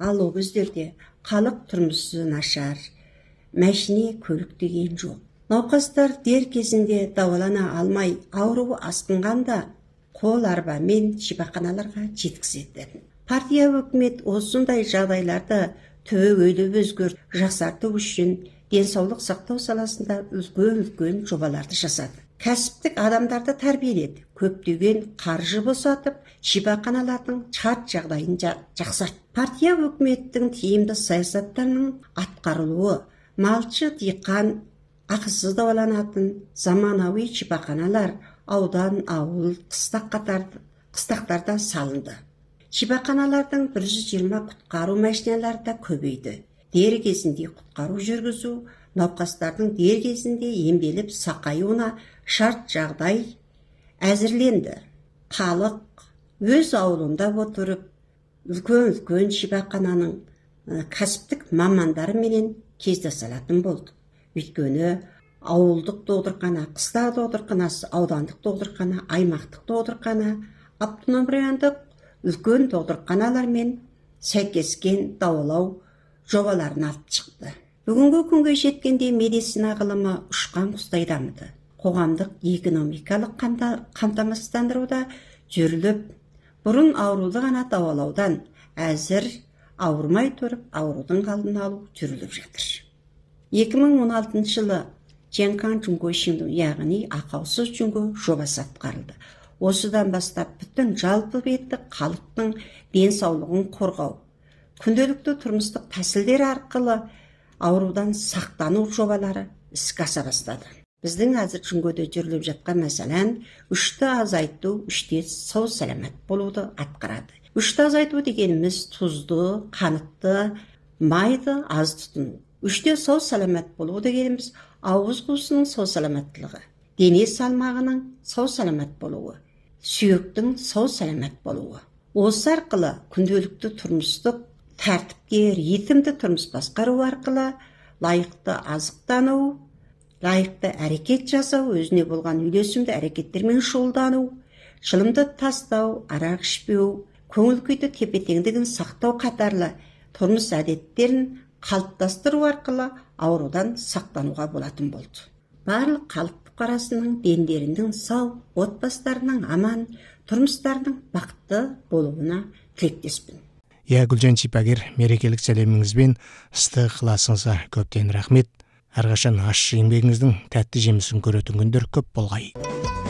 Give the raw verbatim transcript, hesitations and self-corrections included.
Ал о кездерде халық тұрмысы нашар, мәшіне көлік деген жоқ. Науқастар дер кезінде дауалана алмай, ауруы асқынғанда қол арбамен шипаханаларға жеткізеді. Партия өкімет осындай жағдайларды түбегейлі өзгертіп жақсарту үшін денсаулық сақтау саласында үлкен-үлкен жобаларды жасады. Кәсіптік адамдарды тәрбиеледі, көптеген қаржы босатып, шипаханалардың шарт жағдайын жақсартты. Партия өкіметтің тиімді саясаттарының атқарылуы, малшы диқан ақысыз дауаланатын заманауи шипаханалар аудан, ауыл, қыстақ қатарды, қыстақтарда салынды. Шипаханалардың бір жүз жиырма құтқару машиналары да көбейді. Дер кезінде құтқару жүргізу, науқастардың дер кезінде емделіп сақаюына шарт жағдай әзірленді. Халық өз ауылында отырып, үлкен-үлкен шипахананың кәсіптік мамандары менен кездесе алатын болды. Өйткені ауылдық додырхана, қыстақ додырханасы, аудандық додырхана, аймақтық додырхана, автоном райондық үлкен додырханалармен сәйкескен дауалау жобаларын алып шықты. Бүгінгі күнге жеткенде медицина ғылымы ұшқан құстай дамыды. Қоғамдық экономикалық қамтамасыздандыруда жүріліп, бұрын ауруды ғана дауалаудан әзір ауырмай тұрып аурудың алдын алу жүріліп жатыр. екі мың он алтыншы жылы Женкан Жүнго Шинду, яғни ақаусыз жүнго жобасы атқарылды. Осыдан бастап бүтін жалпы беттік халықтың денсаулығын қорғау, күнделікті тұрмыстық тәсілдер арқылы аурудан сақтану жобалары іске аса бастады. Біздің әзір жүнгөде жүріліп жатқан мәселен үшті азайту, үште сау саламат болуды атқарады. Үшті азайту дегеніміз тұзды, қанытты, майды аз тұтыну. Үште сау саламат болу дегеніміз ауыз қуысының сау саламаттылығы, дене салмағының сау саламат болуы, сүйектің сау саламат болуы. Осы арқылы күнделікті тұрмыстық тәртіпке, ритмді тұрмыс басқару арқылы лайықты азықтану, лайықты әрекет жасау, өзіне болған үйлесімді әрекеттермен шұғылдану, шылымды тастау, арақ ішпеу, көңіл күйді тепе-теңдігін сақтау қатарлы тұрмыс әдеттерін қалыптастыру арқылы аурудан сақтануға болатын болды. Барлық халық бұқарасының дендерінің сау, отбасыларының аман, тұрмыстарының бақытты болуына тілектеспін. Я Гүлжан Шипагер, мерекелік сәлеміңізбен ыстық ықыласыңызға көптен рахмет. Әрқашан ащы еңбегіңіздің тәтті жемісін көретін күндер көп болғай.